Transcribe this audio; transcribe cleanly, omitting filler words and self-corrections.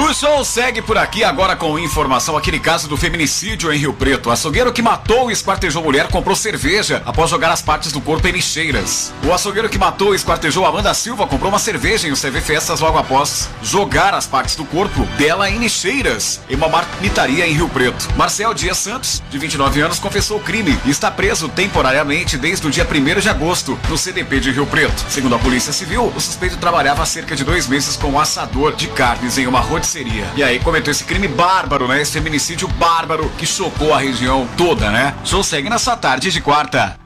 O show segue por aqui agora com informação, aquele caso do feminicídio em Rio Preto. O açougueiro que matou e esquartejou mulher comprou cerveja após jogar as partes do corpo em lixeiras. O açougueiro que matou e esquartejou Amanda Silva comprou uma cerveja em um CV Festas logo após jogar as partes do corpo dela em lixeiras, em uma marmitaria em Rio Preto. Marcel Dias Santos, de 29 anos, confessou o crime e está preso temporariamente desde o dia 1º de agosto no CDP de Rio Preto. Segundo a Polícia Civil, o suspeito trabalhava há cerca de 2 meses como assador de carnes em uma rotisseria. E aí cometeu esse crime bárbaro, né? Esse feminicídio bárbaro que chocou a região toda, né? O show segue na sua tarde de quarta.